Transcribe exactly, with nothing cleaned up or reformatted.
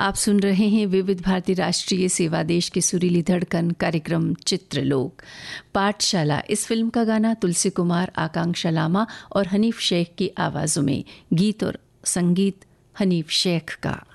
आप सुन रहे हैं विविध भारती राष्ट्रीय सेवा देश की सुरीली धड़कन कार्यक्रम चित्रलोक। पाठशाला इस फिल्म का गाना तुलसी कुमार, आकांक्षा लामा और हनीफ शेख की आवाज़ों में। गीत और संगीत हनीफ शेख का।